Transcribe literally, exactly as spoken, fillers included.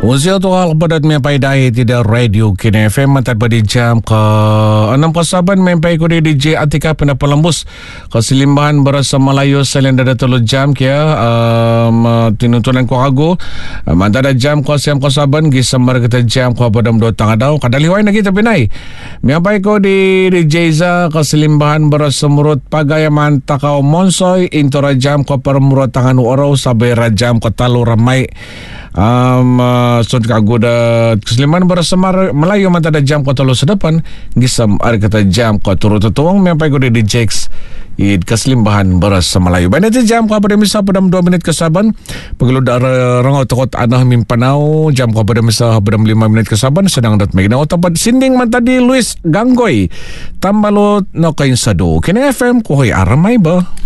Usia tu hal padat mempai dai tidak radio kini F M mantat pada jam ke enam kasaban mempai ko di D J Atika pina pelembus keselimbahan berasa Melayu selain ada telu jam kia um, tinutunan ko ago mantat ada jam ko siam kasaban gisambar kita jam ko pada mdo tangadau kadaliwai lagi tapi nai mempai ko di D J za keselimbahan berasa murut pagaya mantakau monsoy intora jam ko permurut tangan oro sabai rajam ko talu ramai um, uh, Sun kagoda keseliman bersemar Melayu mata ada jam ko tolo sedepan gisam ada kata jam ko turut tutuang mempai ko di Jax id keselimbahan berasa Melayu banyak jam ko pada misa pada dua minit kesaban pegelu dara rangau takot anah mimpanau jam ko pada misa pada lima minit kesaban sedang dat megna otapat sinding man tadi Luis Ganggoy tambalo no kain sado kini F M ko hoy aramay ba.